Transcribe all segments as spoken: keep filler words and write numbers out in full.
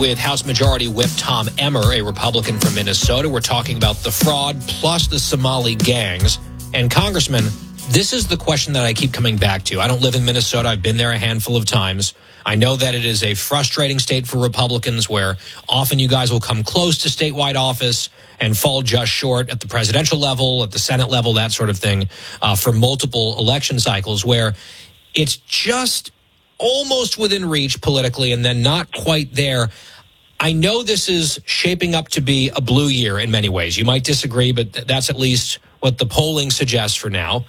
with House Majority Whip Tom Emmer, a Republican from Minnesota. We're talking about the fraud plus the Somali gangs. And Congressman, this is the question that I keep coming back to. I don't live in Minnesota. I've been there a handful of times. I know that it is a frustrating state for Republicans where often you guys will come close to statewide office and fall just short at the presidential level, at the Senate level, that sort of thing, uh, for multiple election cycles where it's just almost within reach politically and then not quite there. I know this is shaping up to be a blue year in many ways. You might disagree, but th- that's at least what the polling suggests for now.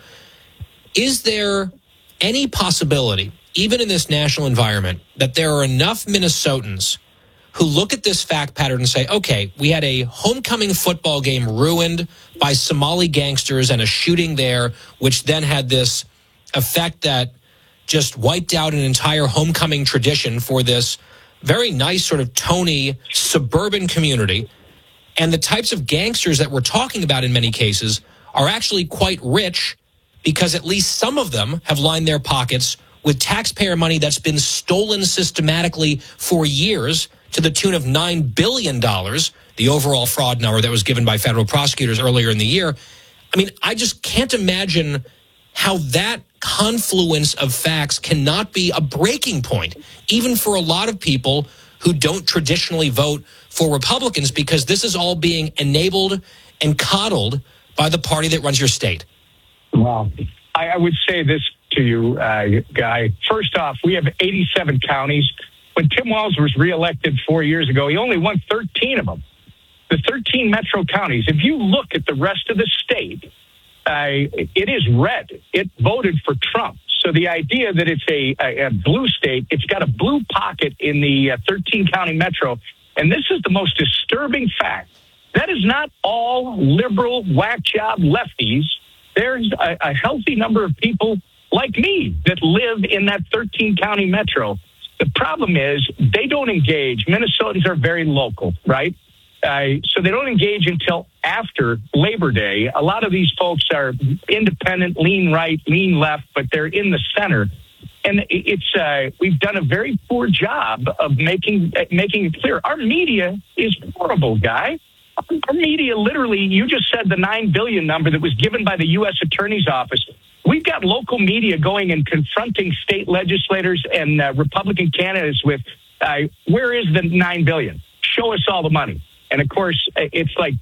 Is there any possibility, even in this national environment, that there are enough Minnesotans who look at this fact pattern and say, okay, we had a homecoming football game ruined by Somali gangsters and a shooting there, which then had this effect that just wiped out an entire homecoming tradition for this very nice sort of Tony suburban community. And the types of gangsters that we're talking about in many cases are actually quite rich because at least some of them have lined their pockets with taxpayer money that's been stolen systematically for years to the tune of nine billion dollars, the overall fraud number that was given by federal prosecutors earlier in the year. I mean, I just can't imagine how that confluence of facts cannot be a breaking point, even for a lot of people who don't traditionally vote for Republicans, because this is all being enabled and coddled by the party that runs your state. Well, I, I would say this to you, uh, Guy. First off, we have eighty-seven counties. When Tim Walz was reelected four years ago, he only won thirteen of them. The thirteen metro counties. If you look at the rest of the state, Uh, it is red. It voted for Trump. So the idea that it's a, a, a blue state, it's got a blue pocket in the uh, thirteen county metro. And this is the most disturbing fact. That is not all liberal whack job lefties. There's a, a healthy number of people like me that live in that thirteen county metro. The problem is they don't engage. Minnesotans are very local, right? Uh, so they don't engage until after Labor Day. A lot of these folks are independent, lean right, lean left, but they're in the center. And it's uh, we've done a very poor job of making making it clear. Our media is horrible, Guy. Our media, literally, you just said the nine billion number that was given by the U S Attorney's Office. We've got local media going and confronting state legislators and uh, Republican candidates with, uh, where is the nine billion? Show us all the money. And of course, it's like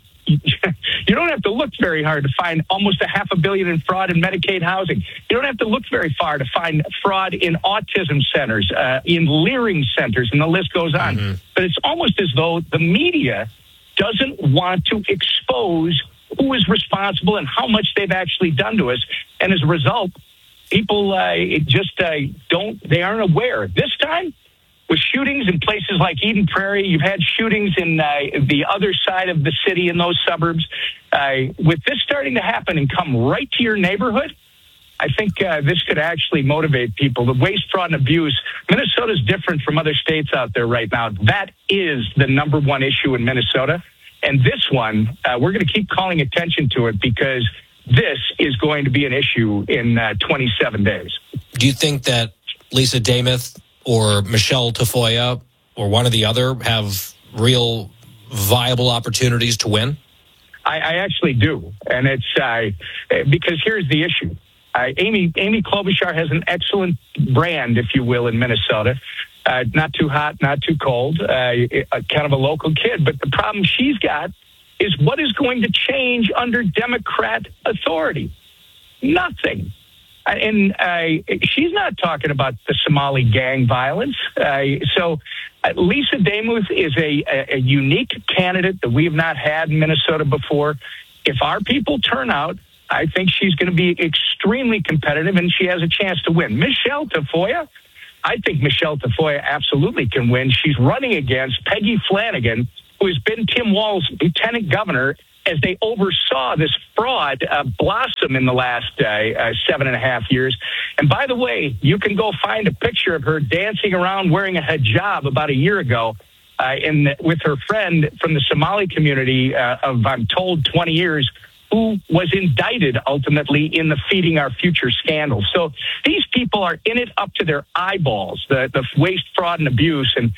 you don't have to look very hard to find almost a half a billion in fraud in Medicaid housing. You don't have to look very far to find fraud in autism centers, uh, in Leering centers, and the list goes on. Mm-hmm. But it's almost as though the media doesn't want to expose who is responsible and how much they've actually done to us. And as a result, people uh, it just uh, don't, they aren't aware. This time, with shootings in places like Eden Prairie, you've had shootings in uh, the other side of the city in those suburbs. Uh, with this starting to happen and come right to your neighborhood, I think uh, this could actually motivate people. The waste, fraud, and abuse, Minnesota is different from other states out there right now. That is the number one issue in Minnesota. And this one, uh, we're going to keep calling attention to it because this is going to be an issue in uh, twenty-seven days. Do you think that Lisa Demuth or Michelle Tafoya or one or the other have real viable opportunities to win? I, I actually do. And it's uh, because here's the issue. Uh, Amy Amy Klobuchar has an excellent brand, if you will, in Minnesota. Uh, not too hot, not too cold, uh, kind of a local kid. But the problem she's got is what is going to change under Democrat authority? Nothing. And uh, she's not talking about the Somali gang violence. Uh, so uh, Lisa Demuth is a, a, a unique candidate that we have not had in Minnesota before. If our people turn out, I think she's going to be extremely competitive, and she has a chance to win. Michelle Tafoya, I think Michelle Tafoya absolutely can win. She's running against Peggy Flanagan, who has been Tim Walz's lieutenant governor as they oversaw this fraud uh, blossom in the last uh, uh, seven and a half years. And by the way, you can go find a picture of her dancing around wearing a hijab about a year ago uh, in the, with her friend from the Somali community uh, of, I'm told, twenty years, who was indicted ultimately in the Feeding Our Future scandal. So these people are in it up to their eyeballs, the, the waste, fraud, and abuse. And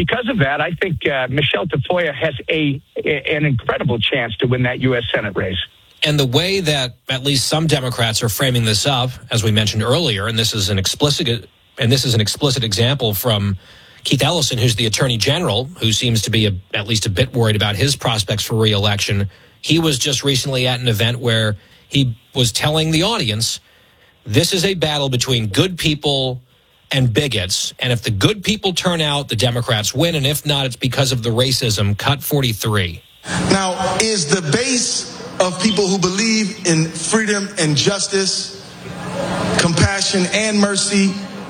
because of that, I think uh, Michelle Tafoya has a, a an incredible chance to win that U S Senate race. And the way that at least some Democrats are framing this up, as we mentioned earlier, and this is an explicit and this is an explicit example from Keith Ellison, who's the Attorney General, who seems to be a, at least a bit worried about his prospects for re-election. He was just recently at an event where he was telling the audience, this is a battle between good people and bigots, and if the good people turn out, the Democrats win, and if not, it's because of the racism. Cut forty-three. Now, is the base of people who believe in freedom and justice, compassion and mercy,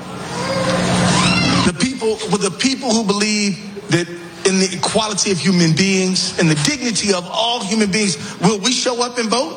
the people with the people who believe that in the equality of human beings and the dignity of all human beings, will we show up and vote?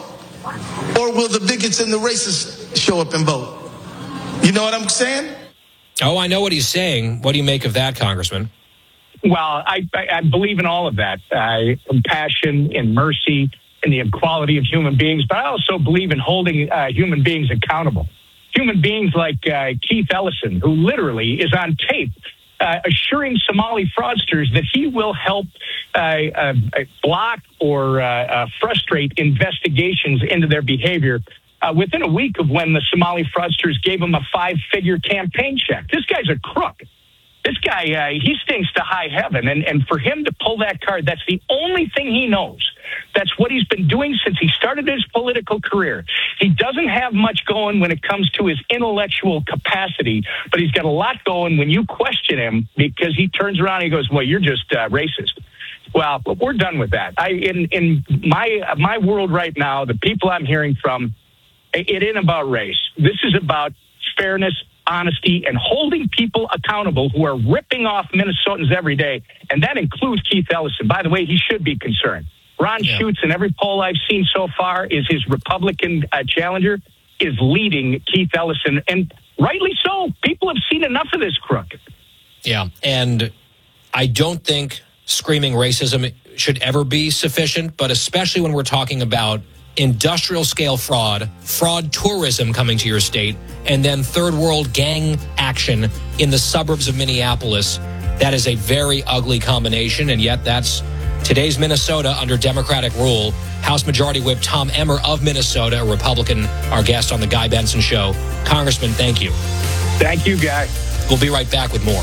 Or will the bigots and the racists show up and vote? You know what I'm saying? Oh, I know what he's saying. What do you make of that, Congressman? Well, I, I, I believe in all of that, uh, compassion and mercy and the equality of human beings, but I also believe in holding uh, human beings accountable. Human beings like uh, Keith Ellison, who literally is on tape uh, assuring Somali fraudsters that he will help uh, uh, block or uh, uh, frustrate investigations into their behavior uh, within a week of when the Somali fraudsters gave him a five-figure campaign check. This guy's a crook. This guy, uh, he stinks to high heaven. And, and for him to pull that card, that's the only thing he knows. That's what he's been doing since he started his political career. He doesn't have much going when it comes to his intellectual capacity, but he's got a lot going when you question him, because he turns around and he goes, well, you're just uh, racist. Well, we're done with that. I, in, in my, my world right now, the people I'm hearing from, it ain't about race. This is about fairness, honesty, and holding people accountable who are ripping off Minnesotans every day. And that includes Keith Ellison. By the way, he should be concerned. Ron yeah. Schutz, in every poll I've seen so far, is his Republican uh, challenger, is leading Keith Ellison. And rightly so. People have seen enough of this crook. Yeah. And I don't think screaming racism should ever be sufficient, but especially when we're talking about industrial scale fraud, fraud tourism coming to your state, and then third world gang action in the suburbs of Minneapolis. That is a very ugly combination, and yet that's today's Minnesota under Democratic rule. House Majority Whip Tom Emmer of Minnesota, a Republican, our guest on the Guy Benson Show. Congressman, thank you. Thank you, Guy. We'll be right back with more.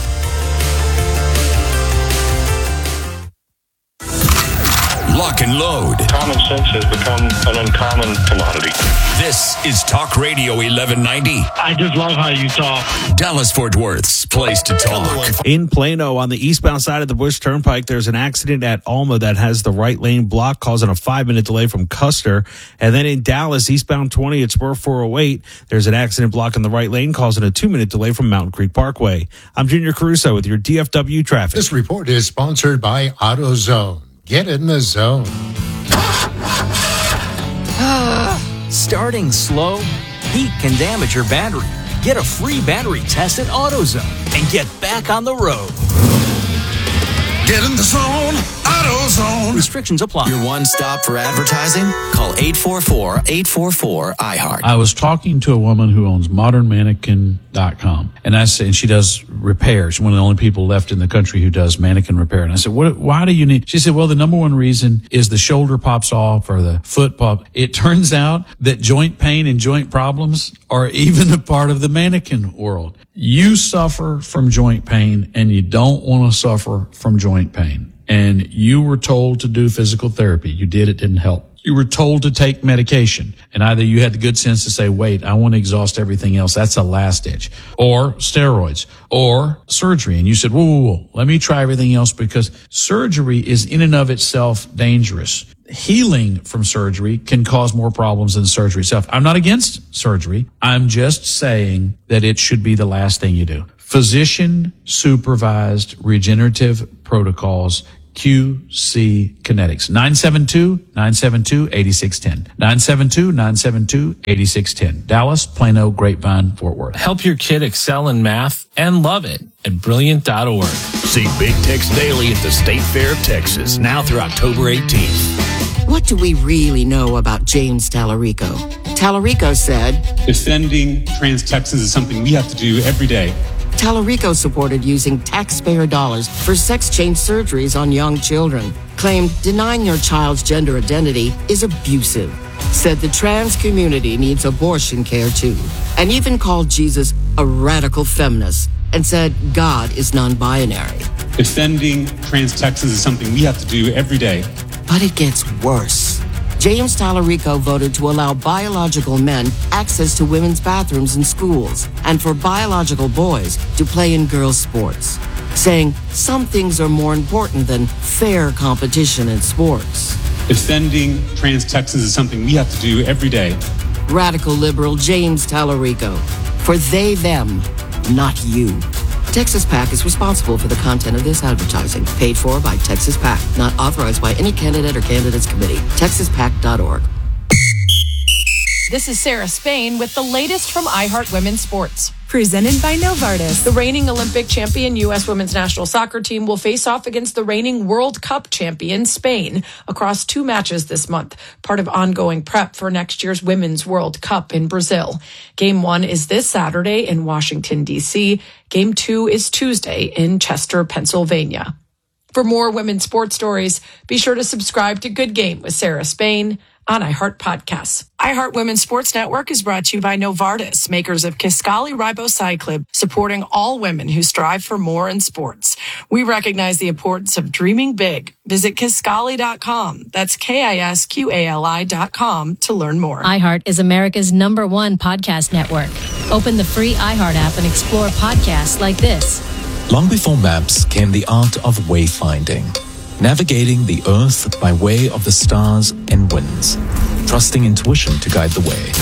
Lock and load. Common sense has become an uncommon commodity. This is Talk Radio eleven ninety. I just love how you talk. Dallas-Fort Worth's place to talk. In Plano, on the eastbound side of the Bush Turnpike, there's an accident at Alma that has the right lane blocked, causing a five-minute delay from Custer. And then in Dallas, eastbound twenty at Spur four oh eight, there's an accident blocking the right lane, causing a two-minute delay from Mountain Creek Parkway. I'm Junior Caruso with your D F W traffic. This report is sponsored by AutoZone. Get in the zone. Starting slow? Heat can damage your battery. Get a free battery test at AutoZone and get back on the road. Get in the zone. AutoZone. Restrictions apply. Your one stop for advertising? Call eight four four, eight four four, I heart. I was talking to a woman who owns modern mannequin dot com, and I said, and she does repairs. One of the only people left in the country who does mannequin repair. And I said, what, why do you need? She said, well, the number one reason is the shoulder pops off or the foot pop. It turns out that joint pain and joint problems are even a part of the mannequin world. You suffer from joint pain and you don't want to suffer from joint pain. And you were told to do physical therapy. You did, it didn't help. You were told to take medication, and either you had the good sense to say, wait, I want to exhaust everything else. That's a last ditch. Or steroids or surgery. And you said, whoa, whoa, whoa, let me try everything else, because surgery is in and of itself dangerous. Healing from surgery can cause more problems than surgery itself. I'm not against surgery. I'm just saying that it should be the last thing you do. Physician supervised regenerative protocols, Q C Kinetics. nine seven two, nine seven two, eight six one zero. nine seven two, nine seven two, eight six one zero. Dallas, Plano, Grapevine, Fort Worth. Help your kid excel in math and love it at brilliant dot org. See Big Tex Daily at the State Fair of Texas, now through October eighteenth. What do we really know about James Tallarico? Tallarico said, defending trans Texans is something we have to do every day Tallarico supported using taxpayer dollars for sex change surgeries on young children. Claimed denying your child's gender identity is abusive. Said the trans community needs abortion care too. And even called Jesus a radical feminist and said God is non-binary. Defending trans Texans is something we have to do every day. But it gets worse. James Tallarico voted to allow biological men access to women's bathrooms in schools and for biological boys to play in girls' sports, saying some things are more important than fair competition in sports. Defending trans Texans is something we have to do every day. Radical liberal James Tallarico. For they, them, not you. Texas PAC is responsible for the content of this advertising. Paid for by Texas PAC. Not authorized by any candidate or candidates committee. texas pac dot org. This is Sarah Spain with the latest from iHeart Women's Sports. Presented by Novartis. The reigning Olympic champion U S women's national soccer team will face off against the reigning World Cup champion Spain across two matches this month, part of ongoing prep for next year's Women's World Cup in Brazil. Game one is this Saturday in Washington, D C. Game two is Tuesday in Chester, Pennsylvania. For more women's sports stories, be sure to subscribe to Good Game with Sarah Spain on iHeart Podcasts. iHeart Women's Sports Network is brought to you by Novartis, makers of Kisqali Ribociclib, supporting all women who strive for more in sports. We recognize the importance of dreaming big. Visit Kisqali dot com. That's K I S Q A L I dot com to learn more. iHeart is America's number one podcast network. Open the free iHeart app and explore podcasts like this. Long before maps came the art of wayfinding. Navigating the earth by way of the stars and winds, trusting intuition to guide the way.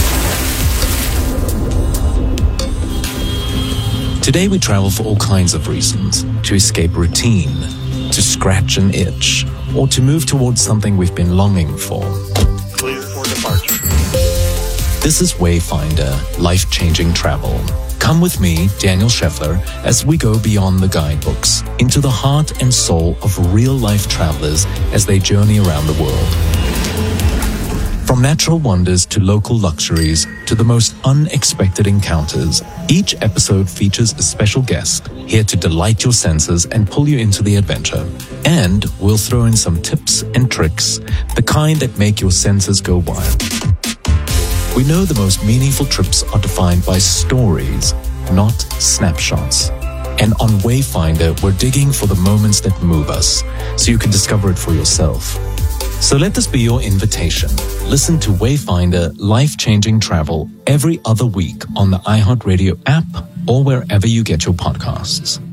Today we travel for all kinds of reasons: to escape routine, to scratch an itch, or to move towards something we've been longing for. Clear for departure. This is Wayfinder, life-changing travel. Come with me, Daniel Scheffler, as we go beyond the guidebooks, into the heart and soul of real-life travelers as they journey around the world. From natural wonders to local luxuries to the most unexpected encounters, each episode features a special guest here to delight your senses and pull you into the adventure. And we'll throw in some tips and tricks, the kind that make your senses go wild. We know the most meaningful trips are defined by stories, not snapshots. And on Wayfinder, we're digging for the moments that move us, so you can discover it for yourself. So let this be your invitation. Listen to Wayfinder Life-Changing Travel every other week on the iHeartRadio app or wherever you get your podcasts.